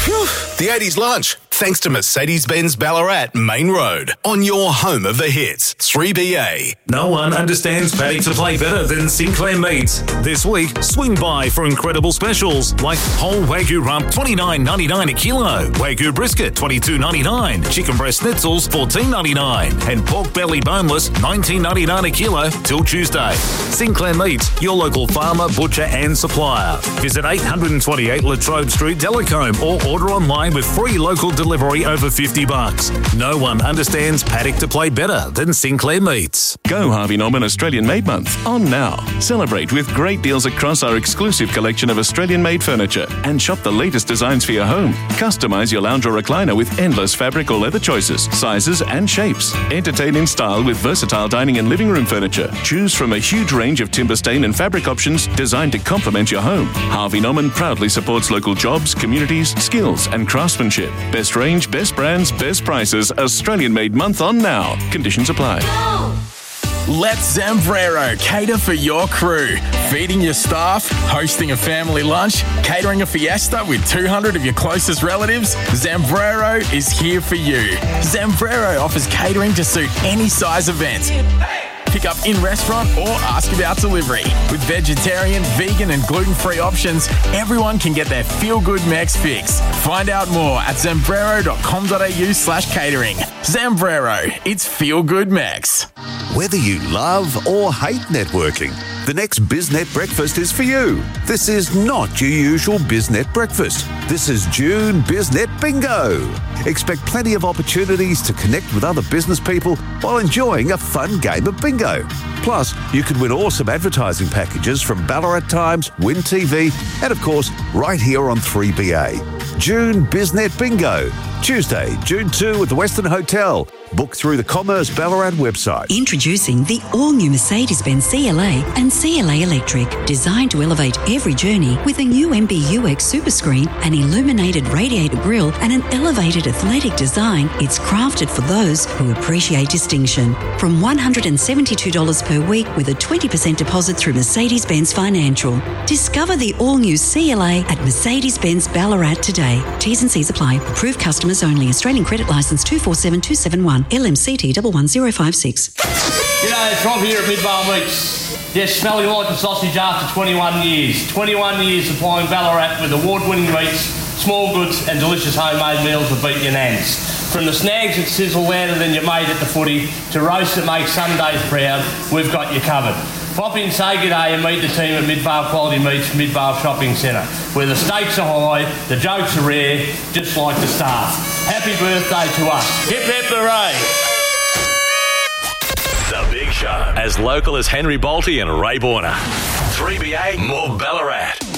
Phew, the 80s lunch. Thanks to Mercedes-Benz Ballarat Main Road. On your home of the hits, 3BA. No one understands paddock to play better than Sinclair Meats. This week, swing by for incredible specials like whole Wagyu rump $29.99 a kilo, Wagyu brisket $22.99, chicken breast schnitzels $14.99, and pork belly boneless $19.99 a kilo till Tuesday. Sinclair Meats, your local farmer, butcher and supplier. Visit 828 Latrobe Street, Delacombe, or order online with free local delivery over $50. No one understands paddock to play better than Sinclair Meats. Go Harvey Norman Australian Made Month on now. Celebrate with great deals across our exclusive collection of Australian-made furniture and shop the latest designs for your home. Customise your lounge or recliner with endless fabric or leather choices, sizes and shapes. Entertain in style with versatile dining and living room furniture. Choose from a huge range of timber stain and fabric options designed to complement your home. Harvey Norman proudly supports local jobs, communities, skills and craftsmanship. Best range, best brands, best prices. Australian Made Month on now. Conditions apply. Let Zambrero cater for your crew. Feeding your staff, hosting a family lunch, catering a fiesta with 200 of your closest relatives, Zambrero is here for you. Zambrero offers catering to suit any size event. Pick up in-restaurant or ask about delivery. With vegetarian, vegan and gluten-free options, everyone can get their feel-good Mex fix. Find out more at zambrero.com.au/catering. Zambrero, it's feel-good Mex. Whether you love or hate networking, the next BizNet breakfast is for you. This is not your usual BizNet breakfast. This is June BizNet Bingo. Expect plenty of opportunities to connect with other business people while enjoying a fun game of bingo. Plus, you can win awesome advertising packages from Ballarat Times, Win TV, and of course, right here on 3BA. June BizNet Bingo. Tuesday, June 2 at the Western Hotel. Book through the Commerce Ballarat website. Introducing the all-new Mercedes-Benz CLA and CLA Electric, designed to elevate every journey with a new MBUX Super Screen, an illuminated radiator grille and an elevated athletic design. It's crafted for those who appreciate distinction. From $172 per week with a 20% deposit through Mercedes-Benz Financial. Discover the all-new CLA at Mercedes-Benz Ballarat today. T's and C's apply. Approved customers only. Australian credit licence 247271. LMCT 11056. G'day, it's Rob here at Midvale Meats. Yes, smelling like a sausage after 21 years. 21 years supplying Ballarat with award-winning meats, small goods and delicious homemade meals that beat your nans. From the snags that sizzle louder than your mate at the footy to roasts that make Sundays proud, we've got you covered. Pop in, say g'day and meet the team at Midvale Quality Meats, Midvale Shopping Centre, where the stakes are high, the jokes are rare, just like the staff. Happy birthday to us. Hip hip hooray. The Big Show, as local as Henry Bolte and Ray Borner. 3BA, more Ballarat.